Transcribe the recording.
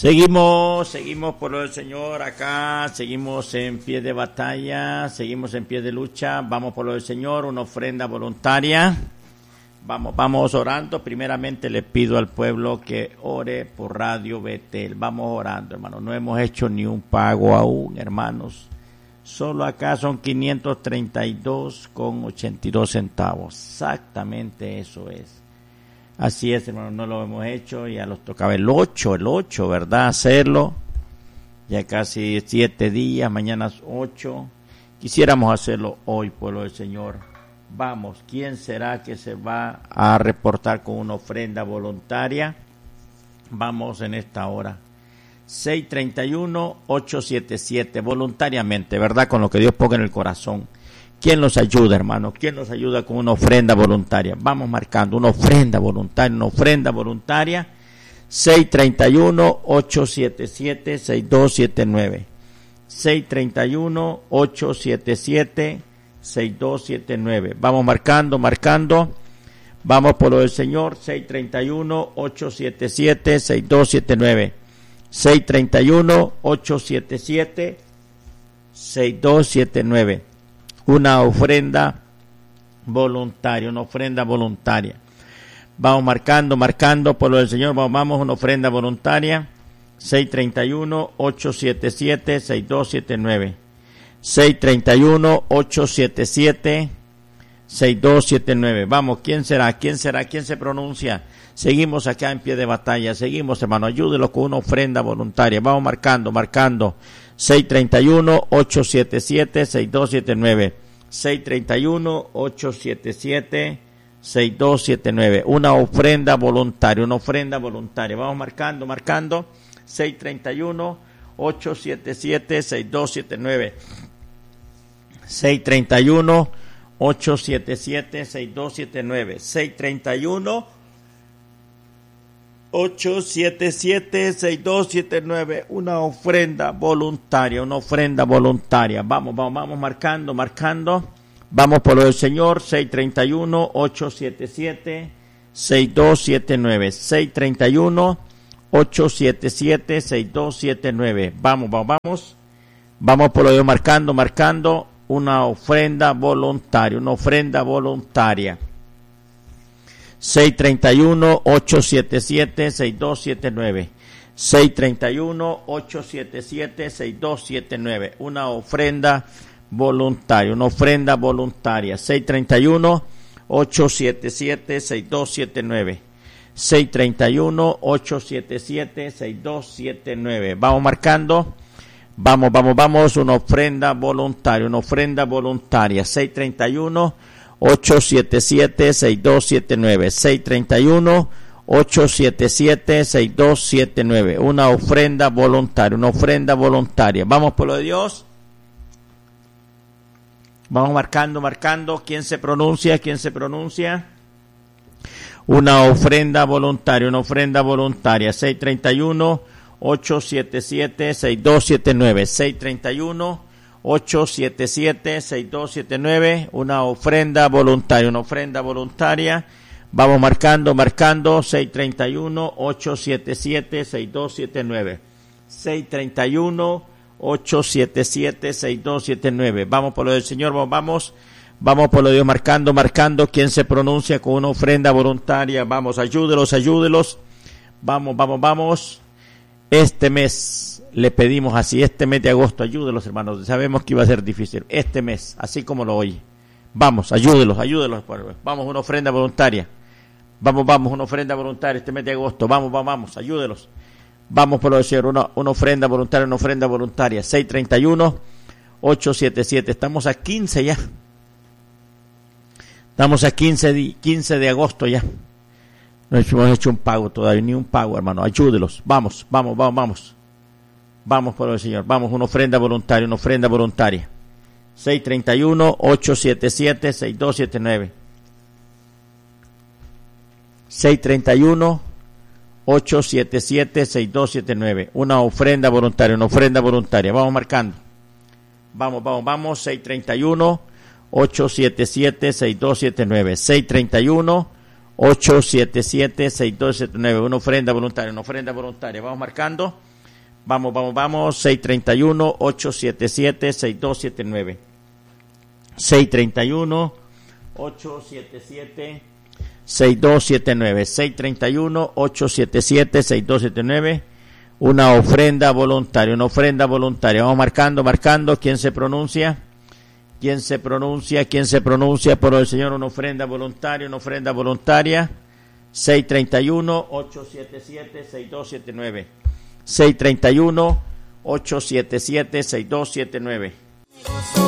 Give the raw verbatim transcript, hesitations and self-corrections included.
Seguimos, seguimos por lo del Señor acá, seguimos en pie de batalla, seguimos en pie de lucha, vamos por lo del Señor, una ofrenda voluntaria. Vamos, vamos orando. Primeramente le pido al pueblo que ore por Radio Betel. Vamos orando, hermanos. No hemos hecho ni un pago aún, hermanos. Solo acá son quinientos treinta y dos con ochenta y dos centavos. Exactamente eso es. Así es, hermanos, no lo hemos hecho, ya los tocaba el ocho, el ocho, ¿verdad? Hacerlo, ya casi siete días, mañana es ocho, quisiéramos hacerlo hoy, pueblo del Señor. Vamos, ¿quién será que se va a reportar con una ofrenda voluntaria? Vamos en esta hora. seis tres uno, ocho siete siete, voluntariamente, ¿verdad? Con lo que Dios ponga en el corazón. ¿Quién los ayuda, hermano? ¿Quién los ayuda con una ofrenda voluntaria? Vamos marcando una ofrenda voluntaria, una ofrenda voluntaria. seis tres uno, ocho siete siete, seis dos siete nueve. seis tres uno, ocho siete siete, seis dos siete nueve. Vamos marcando, marcando. Vamos por lo del Señor. seis tres uno, ocho siete siete, seis dos siete nueve. seis tres uno, ocho siete siete, seis dos siete nueve. Una ofrenda voluntaria, una ofrenda voluntaria. Vamos marcando, marcando por lo del Señor. Vamos, vamos, una ofrenda voluntaria. seis tres uno, ocho siete siete, seis dos siete nueve. seis tres uno, ocho siete siete, seis dos siete nueve. Vamos, ¿quién será? ¿Quién será? ¿Quién se pronuncia? Seguimos acá en pie de batalla. Seguimos, hermano. Ayúdelo con una ofrenda voluntaria. Vamos marcando, marcando. seis tres uno, ocho siete siete, seis dos siete nueve. seis tres uno, ocho siete siete, seis dos siete nueve. Una ofrenda voluntaria, una ofrenda voluntaria. Vamos marcando, marcando. seis tres uno, ocho siete siete, seis dos siete nueve. seis tres uno, ocho siete siete, seis dos siete nueve. seis tres uno, ocho siete siete, seis dos siete nueve. Una ofrenda voluntaria, una ofrenda voluntaria. Vamos, vamos, vamos marcando, marcando. Vamos por lo del Señor. seis tres uno, ocho siete siete, seis dos siete nueve. seis tres uno, ocho siete siete, seis dos siete nueve. Vamos, vamos, vamos. Vamos por lo de marcando, marcando. Una ofrenda voluntaria, una ofrenda voluntaria. seis tres uno, ocho siete siete, seis dos siete nueve. seis tres uno, ocho siete siete, seis dos siete nueve. Una ofrenda voluntaria, una ofrenda voluntaria. seis tres uno, ocho siete siete, seis dos siete nueve. seis tres uno, ocho siete siete, seis dos siete nueve. Vamos marcando. Vamos, vamos, vamos. Una ofrenda voluntaria, una ofrenda voluntaria. seis tres uno, ocho siete siete, seis dos siete nueve. seis tres uno, ocho siete siete, seis dos siete nueve. Una ofrenda voluntaria, una ofrenda voluntaria. Vamos por lo de Dios. Vamos marcando, marcando. ¿Quién se pronuncia? ¿Quién se pronuncia? Una ofrenda voluntaria, una ofrenda voluntaria. seis tres uno, ocho siete siete, seis dos siete nueve. seis tres uno, ocho siete siete, seis dos siete nueve. Una ofrenda voluntaria, una ofrenda voluntaria. Vamos marcando, marcando. seis tres uno, ocho siete siete, seis dos siete nueve. seis tres uno, ocho siete siete, seis dos siete nueve. Vamos por lo del Señor, vamos, vamos. Vamos por lo de Dios, marcando, marcando. ¿Quién se pronuncia con una ofrenda voluntaria? Vamos, ayúdelos, ayúdelos. Vamos, vamos, vamos. Este mes le pedimos así, este mes de agosto, ayúdelos, hermanos. Sabemos que iba a ser difícil. Este mes, así como lo oye. Vamos, ayúdelos, ayúdelos. Vamos, una ofrenda voluntaria. Vamos, vamos, una ofrenda voluntaria este mes de agosto. Vamos, vamos, vamos, ayúdelos. Vamos por lo del Señor, una, una ofrenda voluntaria, una ofrenda voluntaria. seis tres uno, ocho siete siete. Estamos a quince ya. Estamos a quince de agosto ya. No hemos hecho un pago todavía, ni un pago, hermano. Ayúdelos. Vamos, vamos, vamos, vamos. Vamos por el Señor. Vamos, una ofrenda voluntaria, una ofrenda voluntaria. seis tres uno, ocho siete siete, seis dos siete nueve. seis tres uno, ocho siete siete, seis dos siete nueve. Una ofrenda voluntaria, una ofrenda voluntaria. Vamos marcando. Vamos, vamos, vamos. seis tres uno, ocho siete siete, seis dos siete nueve. seis tres uno, ocho siete siete, seis dos siete nueve. Una ofrenda voluntaria, una ofrenda voluntaria. Vamos marcando. Vamos, vamos, vamos. seis tres uno, ocho siete siete, seis dos siete nueve. seis tres uno, ocho siete siete, seis dos siete nueve. seis tres uno, ocho siete siete, seis dos siete nueve. Una ofrenda voluntaria, una ofrenda voluntaria. Vamos marcando, marcando. ¿Quién se pronuncia? ¿Quién se pronuncia? ¿Quién se pronuncia por el Señor? Una ofrenda voluntaria, una ofrenda voluntaria. seis tres uno, ocho siete siete, seis dos siete nueve. seis tres uno, ocho siete siete, seis dos siete nueve.